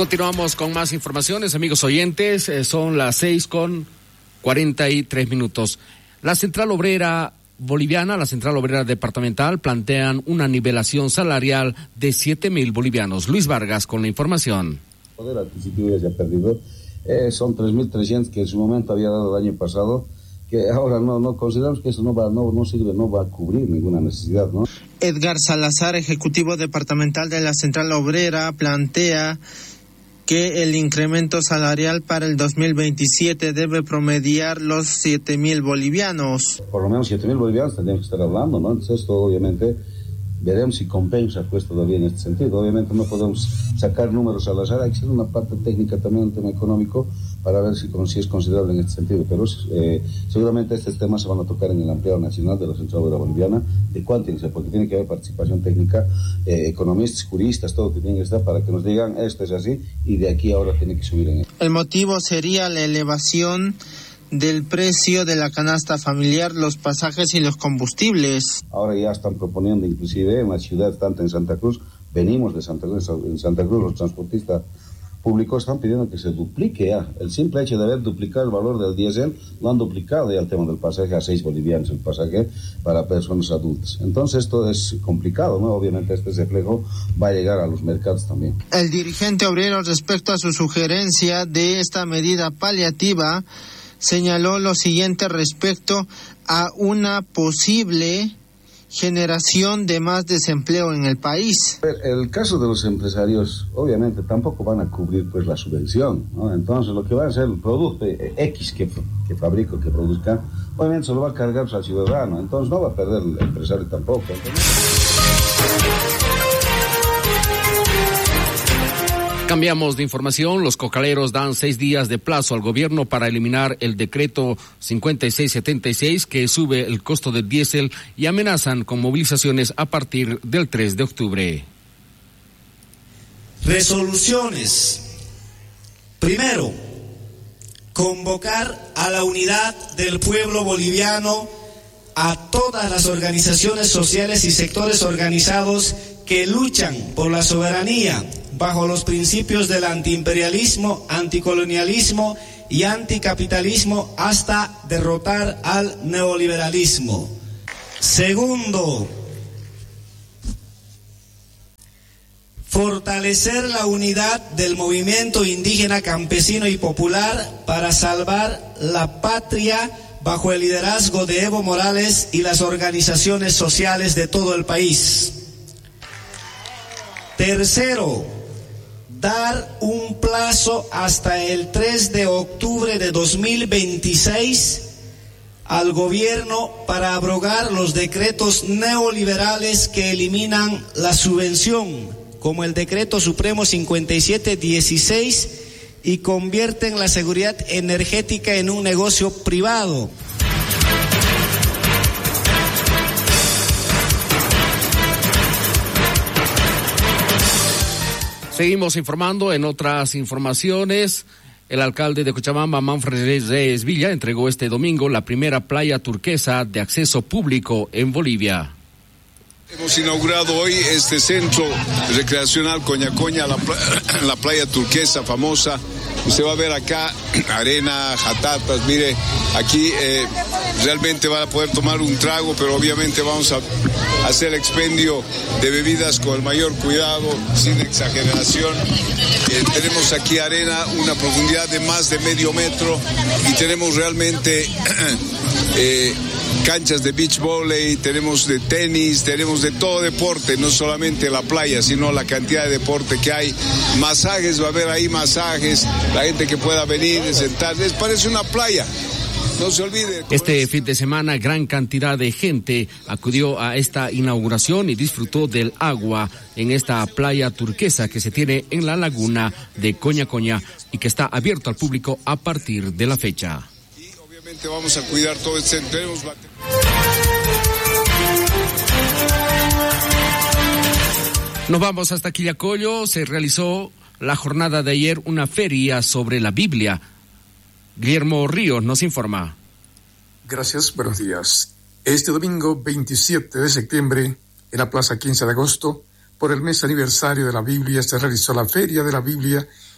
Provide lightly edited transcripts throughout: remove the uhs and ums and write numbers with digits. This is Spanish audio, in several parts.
Continuamos con más informaciones, amigos oyentes. Son las 6:43. La Central Obrera Boliviana, la Central Obrera Departamental, plantean una nivelación salarial de 7,000 bolivianos. Luis Vargas con la información. El poder adquisitivo ya se ha perdido. Son 3.300 que en su momento había dado el año pasado, que ahora no consideramos que eso no sirve, no va a cubrir ninguna necesidad, ¿no? Edgar Salazar, ejecutivo departamental de la Central Obrera, plantea que el incremento salarial para el 2027 debe promediar los 7,000 bolivianos. Por lo menos 7,000 bolivianos tendríamos que estar hablando, ¿no? Entonces esto obviamente veremos si compensa pues todavía en este sentido. Obviamente no podemos sacar números al azar, hay que hacer una parte técnica también, un tema económico, para ver si es considerable en este sentido. Pero seguramente estos temas se van a tocar en el ampliado nacional de la Central Obrera Boliviana, de cuánto tiene que ser, porque tiene que haber participación técnica, economistas, juristas, todo que tiene que estar para que nos digan esto es así y de aquí ahora tiene que subir en esto. El motivo sería la elevación del precio de la canasta familiar, los pasajes y los combustibles. Ahora ya están proponiendo inclusive en la ciudad, tanto en Santa Cruz, venimos de Santa Cruz, en Santa Cruz los transportistas públicos están pidiendo que se duplique ya. El simple hecho de haber duplicado el valor del diésel, lo han duplicado ya el tema del pasaje a 6 bolivianos, el pasaje para personas adultas. Entonces esto es complicado, ¿no? Obviamente este reflejo va a llegar a los mercados también. El dirigente obrero, respecto a su sugerencia de esta medida paliativa, señaló lo siguiente respecto a una posible generación de más desempleo en el país. El caso de los empresarios, obviamente, tampoco van a cubrir pues la subvención, ¿no? Entonces, lo que va a ser el producto X que fabrica, que produzca, obviamente se lo va a cargar al ciudadano, entonces no va a perder el empresario tampoco. Cambiamos de información. Los cocaleros dan 6 días de plazo al gobierno para eliminar el decreto 5676 que sube el costo del diésel y amenazan con movilizaciones a partir del 3 de octubre. Resoluciones. Primero, convocar a la unidad del pueblo boliviano, a todas las organizaciones sociales y sectores organizados que luchan por la soberanía bajo los principios del antiimperialismo, anticolonialismo y anticapitalismo hasta derrotar al neoliberalismo. Segundo, fortalecer la unidad del movimiento indígena, campesino y popular para salvar la patria bajo el liderazgo de Evo Morales y las organizaciones sociales de todo el país. Tercero, dar un plazo hasta el 3 de octubre de 2026 al gobierno para abrogar los decretos neoliberales que eliminan la subvención, como el decreto supremo 5716, y convierten la seguridad energética en un negocio privado. Seguimos informando. En otras informaciones, el alcalde de Cochabamba, Manfred Reyes Villa, entregó este domingo la primera playa turquesa de acceso público en Bolivia. Hemos inaugurado hoy este centro recreacional Coña, la playa turquesa famosa. Usted va a ver acá arena, jatatas, mire, aquí realmente van a poder tomar un trago, pero obviamente vamos a hacer expendio de bebidas con el mayor cuidado, sin exageración. Tenemos aquí arena, una profundidad de más de medio metro, y tenemos realmente canchas de beach volley, tenemos de tenis, tenemos de todo deporte, no solamente la playa, sino la cantidad de deporte que hay. Masajes, va a haber ahí masajes, la gente que pueda venir, sentarse, parece una playa. No se olvide. Este fin de semana, gran cantidad de gente acudió a esta inauguración y disfrutó del agua en esta playa turquesa que se tiene en la laguna de Coña y que está abierto al público a partir de la fecha. Y obviamente vamos a cuidar todo este centro. Nos vamos hasta Quillacollo. Se realizó la jornada de ayer una feria sobre la Biblia. Guillermo Ríos nos informa. Gracias, buenos días. Este domingo 27 de septiembre, en la Plaza 15 de Agosto, por el mes aniversario de la Biblia, se realizó la Feria de la Biblia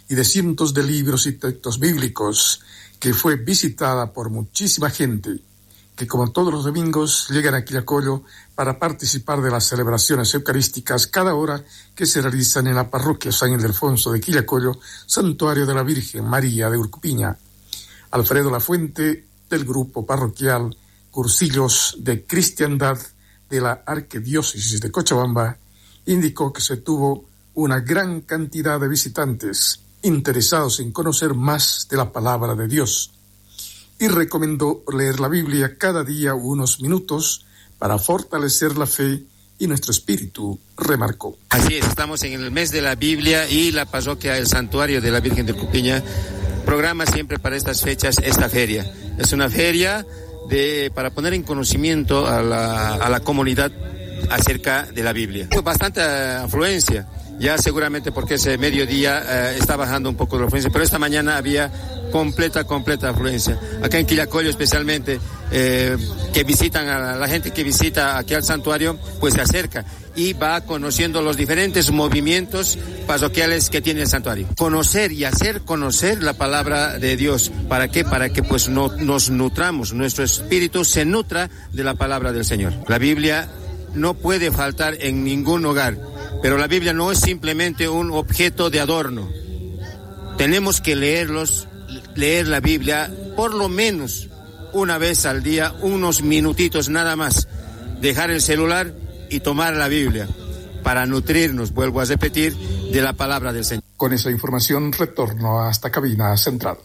y de cientos de libros y textos bíblicos, que fue visitada por muchísima gente, que como todos los domingos llegan a Quillacollo para participar de las celebraciones eucarísticas cada hora que se realizan en la parroquia San Ildefonso de Quillacollo, Santuario de la Virgen María de Urcupiña. Alfredo Lafuente, del grupo parroquial Cursillos de Cristiandad de la Arquidiócesis de Cochabamba, indicó que se tuvo una gran cantidad de visitantes interesados en conocer más de la palabra de Dios, y recomendó leer la Biblia cada día unos minutos para fortalecer la fe y nuestro espíritu, remarcó. Así es, estamos en el mes de la Biblia y la parroquia El Santuario de la Virgen de Urcupiña programa siempre para estas fechas esta feria. Es una feria para poner en conocimiento a la comunidad acerca de la Biblia. Pues bastante afluencia, ya seguramente porque ese mediodía está bajando un poco la afluencia, pero esta mañana había completa afluencia. Acá en Quillacollo especialmente, que visitan a la gente que visita aquí al santuario, pues se acerca y va conociendo los diferentes movimientos parroquiales que tiene el santuario. Conocer y hacer conocer la palabra de Dios. ¿Para qué? Para que pues nos nutramos, nuestro espíritu se nutra de la palabra del Señor. La Biblia no puede faltar en ningún hogar, pero la Biblia no es simplemente un objeto de adorno. Tenemos que leer la Biblia por lo menos una vez al día, unos minutitos nada más. Dejar el celular y tomar la Biblia para nutrirnos, vuelvo a repetir, de la palabra del Señor. Con esa información retorno hasta cabina central.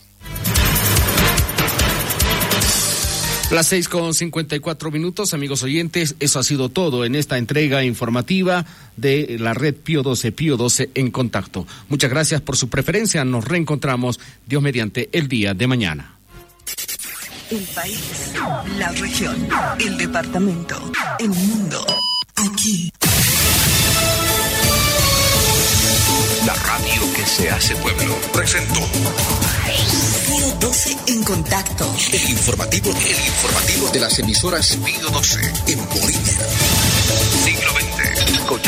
Las 6:54, amigos oyentes, eso ha sido todo en esta entrega informativa de la red Pío XII en contacto. Muchas gracias por su preferencia, nos reencontramos, Dios mediante, el día de mañana. El país, la región, el departamento, el mundo, aquí. La radio que se hace pueblo presentó Pío XII en contacto. El informativo de las emisoras Pío XII en Bolivia.